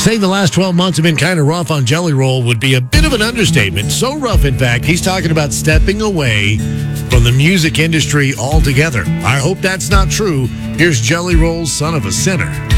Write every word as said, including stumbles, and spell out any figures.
say the last twelve months have been kind of rough on Jelly Roll would be a bit of an understatement. So rough, in fact, he's talking about stepping away from the music industry altogether. I hope that's not true. Here's Jelly Roll's Son of a Sinner.